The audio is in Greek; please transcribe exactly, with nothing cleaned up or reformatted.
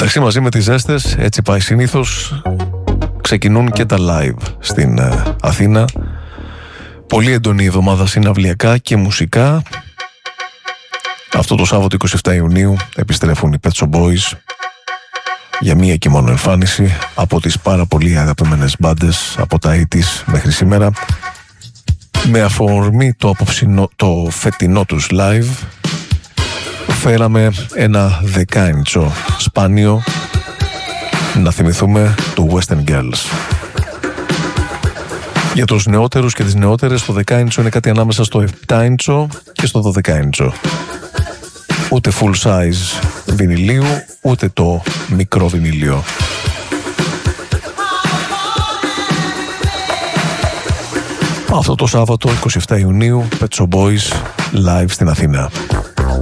μεταξύ, μαζί με τις ζέστες, έτσι πάει συνήθως, ξεκινούν και τα live στην ε, Αθήνα. Πολύ έντονη εβδομάδα συναυλιακά και μουσικά. Αυτό το Σάββατο εικοστή εβδόμη Ιουνίου επιστρέφουν οι Pet Shop Boys για μία και μόνο εμφάνιση από τις πάρα πολύ αγαπημένες μπάντες από τα ογδόντα μέχρι σήμερα. Με αφορμή το, απόψινο, το φετινό τους live φέραμε ένα δεκάιντσο σπάνιο, να θυμηθούμε, του Western Girls. Για τους νεότερους και τις νεότερες, το δεκάιντσο είναι κάτι ανάμεσα στο επτάιντσο και στο δωδεκάιντσο. Ούτε full size βινιλίου, ούτε το μικρό βινιλίο. Αυτό το Σάββατο εικοστή εβδόμη Ιουνίου, Pet Shop Boys live στην Αθήνα.